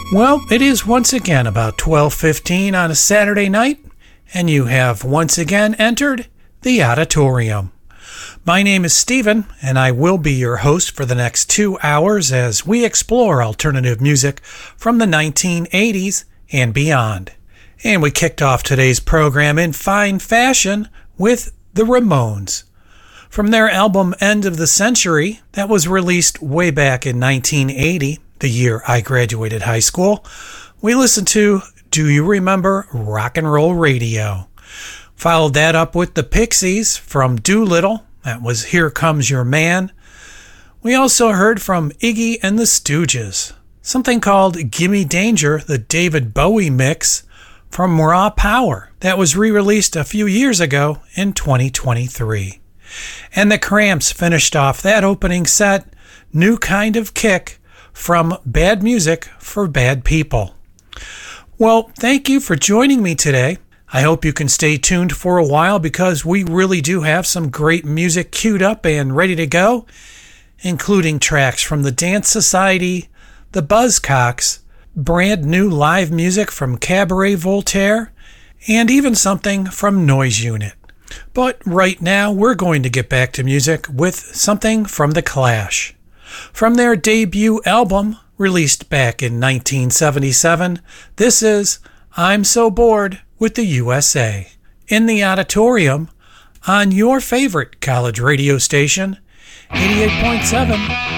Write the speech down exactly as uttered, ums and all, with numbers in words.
Well, it is once again about twelve fifteen on a Saturday night, and you have once again entered the Auditorium. My name is Stephen, and I will be your host for the next two hours as we explore alternative music from the nineteen eighties and beyond. And we kicked off today's program in fine fashion with the Ramones. From their album End of the Century, that was released way back in nineteen eighty, the year I graduated high school, we listened to Do You Remember Rock and Roll Radio? Followed that up with the Pixies from Doolittle, that was Here Comes Your Man. We also heard from Iggy and the Stooges, something called Gimme Danger, the David Bowie mix from Raw Power, that was re-released a few years ago in twenty twenty-three. And the Cramps finished off that opening set, New Kind of Kick, from Bad Music for Bad People. Well, thank you for joining me today. I hope you can stay tuned for a while because we really do have some great music queued up and ready to go, including tracks from the Dance Society, the Buzzcocks, brand new live music from Cabaret Voltaire, and even something from Noise Unit. But right now, we're going to get back to music with something from The Clash. From their debut album, released back in nineteen seventy-seven, this is I'm So Bored with the U S A, in the Auditorium, on your favorite college radio station, eighty-eight point seven